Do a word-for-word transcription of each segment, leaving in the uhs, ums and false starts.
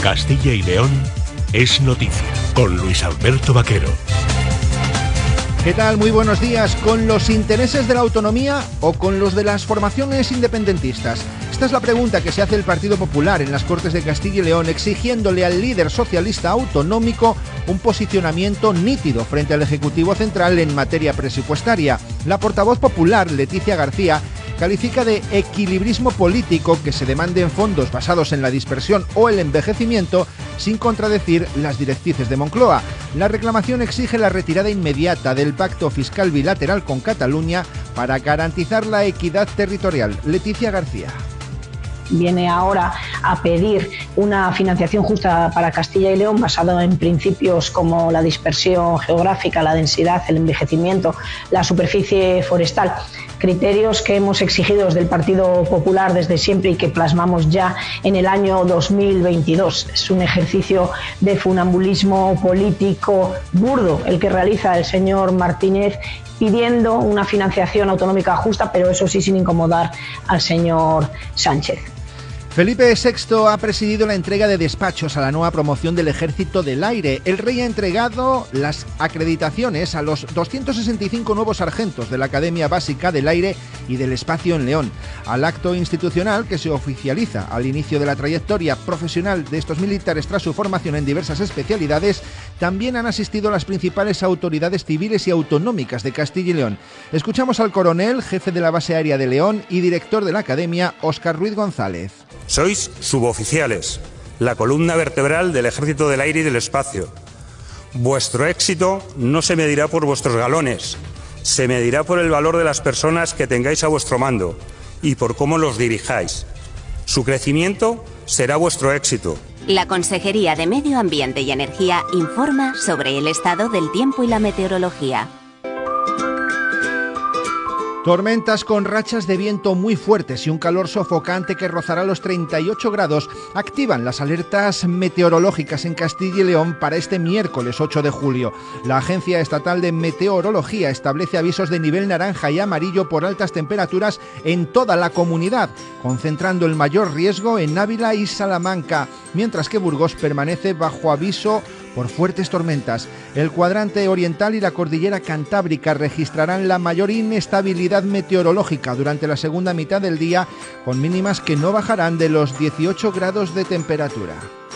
Castilla y León es noticia, con Luis Alberto Vaquero. ¿Qué tal? Muy buenos días. ¿Con los intereses de la autonomía o con los de las formaciones independentistas? Esta es la pregunta que se hace el Partido Popular en las Cortes de Castilla y León, exigiéndole al líder socialista autonómico un posicionamiento nítido frente al Ejecutivo Central en materia presupuestaria. La portavoz popular, Leticia García, califica de equilibrismo político que se demanden fondos basados en la dispersión o el envejecimiento sin contradecir las directrices de Moncloa. La reclamación exige la retirada inmediata del pacto fiscal bilateral con Cataluña para garantizar la equidad territorial. Leticia García. Viene ahora a pedir una financiación justa para Castilla y León basada en principios como la dispersión geográfica, la densidad, el envejecimiento, la superficie forestal. Criterios que hemos exigido desde el Partido Popular desde siempre y que plasmamos ya en el año dos mil veintidós. Es un ejercicio de funambulismo político burdo el que realiza el señor Martínez, pidiendo una financiación autonómica justa, pero eso sí sin incomodar al señor Sánchez. Felipe sexto ha presidido la entrega de despachos a la nueva promoción del Ejército del Aire. El rey ha entregado las acreditaciones a los doscientos sesenta y cinco nuevos sargentos de la Academia Básica del Aire y del Espacio en León. Al acto institucional que se oficializa al inicio de la trayectoria profesional de estos militares tras su formación en diversas especialidades, también han asistido las principales autoridades civiles y autonómicas de Castilla y León. Escuchamos al coronel, jefe de la base aérea de León y director de la Academia, Óscar Ruiz González. Sois suboficiales, la columna vertebral del Ejército del Aire y del Espacio. Vuestro éxito no se medirá por vuestros galones, se medirá por el valor de las personas que tengáis a vuestro mando y por cómo los dirijáis. Su crecimiento será vuestro éxito. La Consejería de Medio Ambiente y Energía informa sobre el estado del tiempo y la meteorología. Tormentas con rachas de viento muy fuertes y un calor sofocante que rozará los treinta y ocho grados activan las alertas meteorológicas en Castilla y León para este miércoles ocho de julio. La Agencia Estatal de Meteorología establece avisos de nivel naranja y amarillo por altas temperaturas en toda la comunidad, concentrando el mayor riesgo en Ávila y Salamanca, mientras que Burgos permanece bajo aviso por fuertes tormentas. El cuadrante oriental y la cordillera cantábrica registrarán la mayor inestabilidad meteorológica durante la segunda mitad del día, con mínimas que no bajarán de los dieciocho grados de temperatura.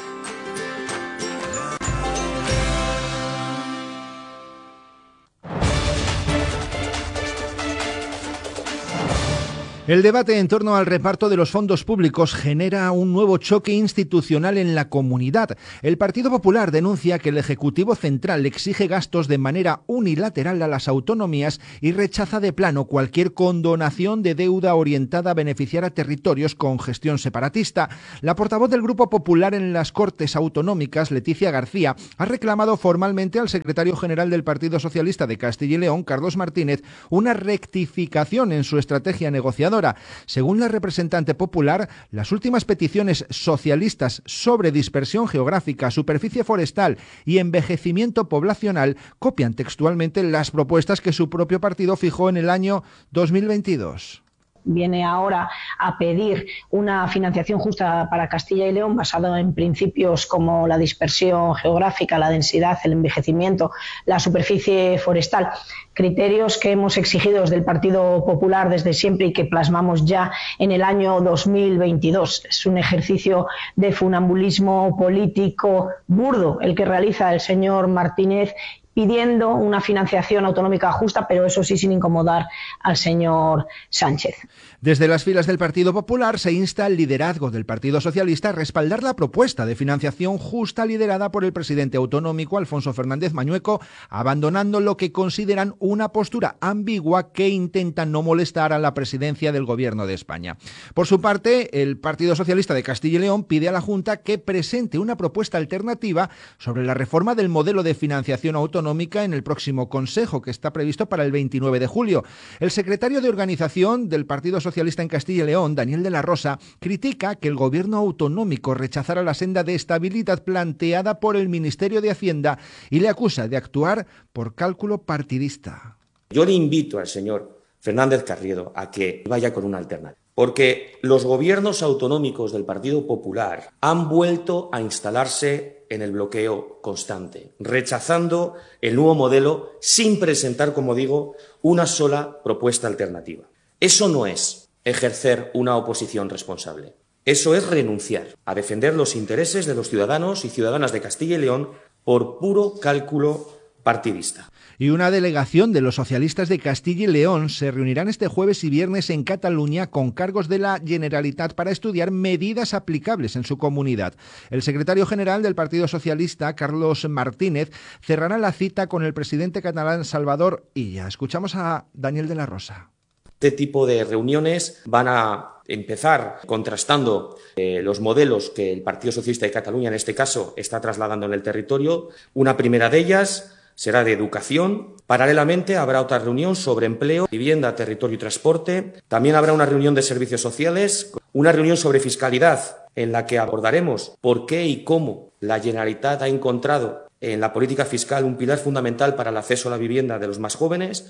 El debate en torno al reparto de los fondos públicos genera un nuevo choque institucional en la comunidad. El Partido Popular denuncia que el Ejecutivo Central exige gastos de manera unilateral a las autonomías y rechaza de plano cualquier condonación de deuda orientada a beneficiar a territorios con gestión separatista. La portavoz del Grupo Popular en las Cortes Autonómicas, Leticia García, ha reclamado formalmente al secretario general del Partido Socialista de Castilla y León, Carlos Martínez, una rectificación en su estrategia negociadora. Según la representante popular, las últimas peticiones socialistas sobre dispersión geográfica, superficie forestal y envejecimiento poblacional copian textualmente las propuestas que su propio partido fijó en el año dos mil veintidós. Viene ahora a pedir una financiación justa para Castilla y León basada en principios como la dispersión geográfica, la densidad, el envejecimiento, la superficie forestal. Criterios que hemos exigido desde el Partido Popular desde siempre y que plasmamos ya en el año dos mil veintidós. Es un ejercicio de funambulismo político burdo el que realiza el señor Martínez, pidiendo una financiación autonómica justa, pero eso sí sin incomodar al señor Sánchez. Desde las filas del Partido Popular se insta al liderazgo del Partido Socialista a respaldar la propuesta de financiación justa liderada por el presidente autonómico Alfonso Fernández Mañueco, abandonando lo que consideran una postura ambigua que intenta no molestar a la presidencia del Gobierno de España. Por su parte, el Partido Socialista de Castilla y León pide a la Junta que presente una propuesta alternativa sobre la reforma del modelo de financiación autonómica en el próximo Consejo, que está previsto para el veintinueve de julio. El secretario de Organización del Partido Socialista en Castilla y León, Daniel de la Rosa, critica que el Gobierno autonómico rechazara la senda de estabilidad planteada por el Ministerio de Hacienda y le acusa de actuar por cálculo partidista. Yo le invito al señor Fernández Carriedo a que vaya con una alternativa. porque los gobiernos autonómicos del Partido Popular han vuelto a instalarse en el bloqueo constante, rechazando el nuevo modelo sin presentar, como digo, una sola propuesta alternativa. Eso no es ejercer una oposición responsable. Eso es renunciar a defender los intereses de los ciudadanos y ciudadanas de Castilla y León por puro cálculo partidista. Y una delegación de los socialistas de Castilla y León se reunirán este jueves y viernes en Cataluña con cargos de la Generalitat para estudiar medidas aplicables en su comunidad. El secretario general del Partido Socialista, Carlos Martínez, cerrará la cita con el presidente catalán Salvador Illa. Escuchamos a Daniel de la Rosa. Este tipo de reuniones van a empezar contrastando eh, los modelos que el Partido Socialista de Cataluña, en este caso, está trasladando en el territorio. Una primera de ellas será de educación. Paralelamente habrá otra reunión sobre empleo, vivienda, territorio y transporte. También habrá una reunión de servicios sociales, una reunión sobre fiscalidad en la que abordaremos por qué y cómo la Generalitat ha encontrado en la política fiscal un pilar fundamental para el acceso a la vivienda de los más jóvenes.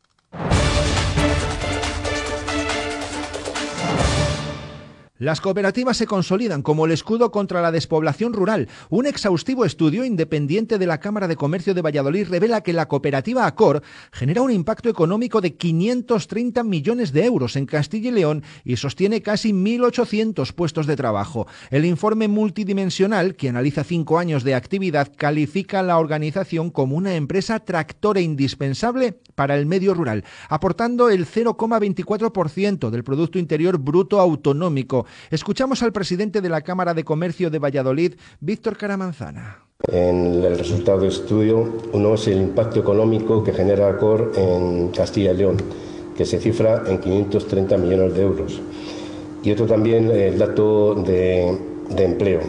Las cooperativas se consolidan como el escudo contra la despoblación rural. Un exhaustivo estudio independiente de la Cámara de Comercio de Valladolid revela que la cooperativa Acor genera un impacto económico de quinientos treinta millones de euros en Castilla y León y sostiene casi mil ochocientos puestos de trabajo. El informe multidimensional, que analiza cinco años de actividad, califica a la organización como una empresa tractora indispensable para el medio rural, aportando el cero coma veinticuatro por ciento del Producto Interior Bruto autonómico. Escuchamos al presidente de la Cámara de Comercio de Valladolid, Víctor Caramanzana. En el resultado del estudio, uno es el impacto económico que genera Acor en Castilla y León, que se cifra en quinientos treinta millones de euros. Y otro también el dato de, de empleo.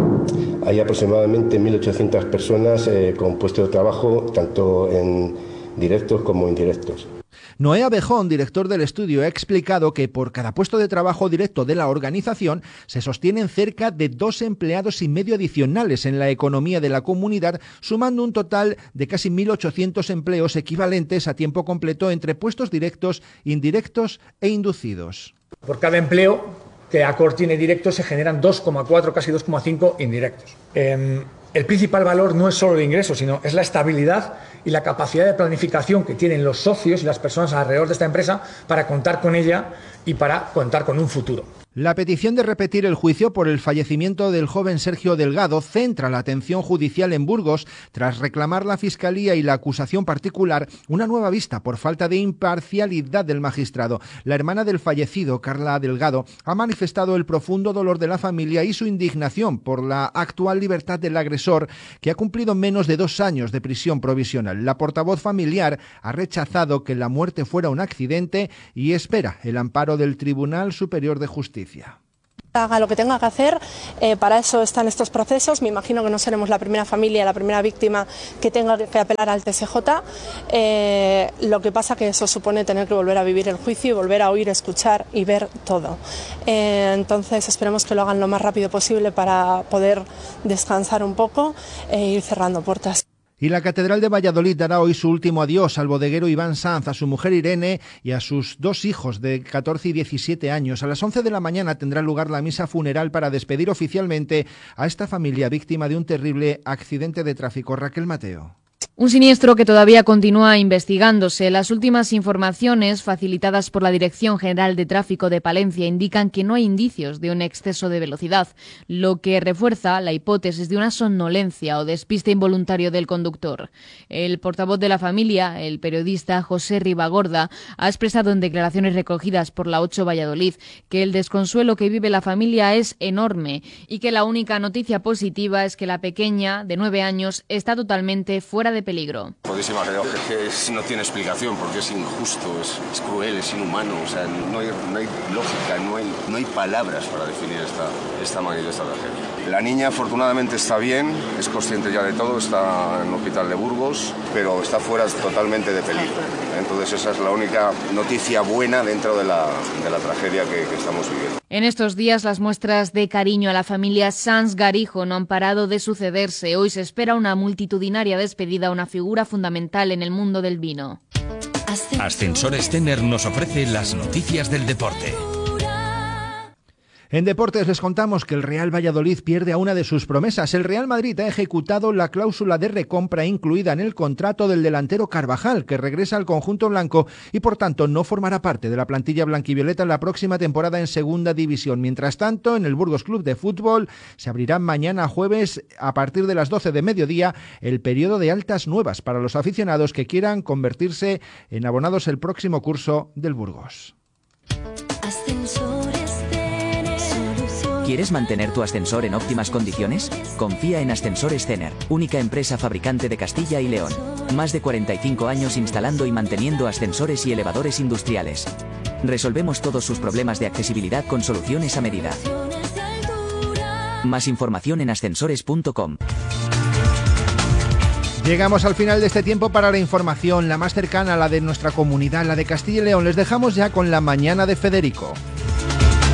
Hay aproximadamente mil ochocientas personas eh, con puestos de trabajo, tanto en directos como indirectos. Noé Abejón, director del estudio, ha explicado que por cada puesto de trabajo directo de la organización se sostienen cerca de dos empleados y medio adicionales en la economía de la comunidad, sumando un total de casi mil ochocientos empleos equivalentes a tiempo completo entre puestos directos, indirectos e inducidos. Por cada empleo que Acor tiene directo se generan dos coma cuatro, casi dos coma cinco indirectos. Eh, El principal valor no es solo el ingreso, sino es la estabilidad y la capacidad de planificación que tienen los socios y las personas alrededor de esta empresa para contar con ella y para contar con un futuro. La petición de repetir el juicio por el fallecimiento del joven Sergio Delgado centra la atención judicial en Burgos tras reclamar la Fiscalía y la acusación particular una nueva vista por falta de imparcialidad del magistrado. La hermana del fallecido, Carla Delgado, ha manifestado el profundo dolor de la familia y su indignación por la actual libertad del agresor, que ha cumplido menos de dos años de prisión provisional. La portavoz familiar ha rechazado que la muerte fuera un accidente y espera el amparo del Tribunal Superior de Justicia. Haga lo que tenga que hacer, eh, para eso están estos procesos. Me imagino que no seremos la primera familia, la primera víctima que tenga que apelar al T S J. Eh, lo que pasa que eso supone tener que volver a vivir el juicio y volver a oír, escuchar y ver todo. Eh, entonces esperemos que lo hagan lo más rápido posible para poder descansar un poco e ir cerrando puertas. Y la Catedral de Valladolid dará hoy su último adiós al bodeguero Iván Sanz, a su mujer Irene y a sus dos hijos de catorce y diecisiete años. A las once de la mañana tendrá lugar la misa funeral para despedir oficialmente a esta familia víctima de un terrible accidente de tráfico. Raquel Mateo. Un siniestro que todavía continúa investigándose. Las últimas informaciones facilitadas por la Dirección General de Tráfico de Palencia indican que no hay indicios de un exceso de velocidad, lo que refuerza la hipótesis de una somnolencia o despiste involuntario del conductor. El portavoz de la familia, el periodista José Ribagorda, ha expresado en declaraciones recogidas por la ocho Valladolid que el desconsuelo que vive la familia es enorme y que la única noticia positiva es que la pequeña, de nueve años, está totalmente fuera de peligro. Podéis imaginar que es, no tiene explicación porque es injusto, es, es cruel, es inhumano, o sea, no hay, no hay lógica, no hay, no hay palabras para definir esta, esta magnitud de esta tragedia. La niña afortunadamente está bien, es consciente ya de todo, está en el hospital de Burgos, pero está fuera totalmente de peligro. Entonces esa es la única noticia buena dentro de la, de la tragedia que, que estamos viviendo. En estos días las muestras de cariño a la familia Sanz Garijo no han parado de sucederse. Hoy se espera una multitudinaria despedida a una figura fundamental en el mundo del vino. Ascensores Tener nos ofrece las noticias del deporte. En deportes les contamos que el Real Valladolid pierde a una de sus promesas. El Real Madrid ha ejecutado la cláusula de recompra incluida en el contrato del delantero Carvajal, que regresa al conjunto blanco y por tanto no formará parte de la plantilla blanquivioleta en la próxima temporada en Segunda División. Mientras tanto, en el Burgos Club de Fútbol se abrirá mañana jueves a partir de las doce de mediodía el periodo de altas nuevas para los aficionados que quieran convertirse en abonados el próximo curso del Burgos. ¿Quieres mantener tu ascensor en óptimas condiciones? Confía en Ascensores Cener, única empresa fabricante de Castilla y León. Más de cuarenta y cinco años instalando y manteniendo ascensores y elevadores industriales. Resolvemos todos sus problemas de accesibilidad con soluciones a medida. Más información en ascensores punto com. Llegamos al final de este tiempo para la información, la más cercana a la de nuestra comunidad, la de Castilla y León. Les dejamos ya con la mañana de Federico.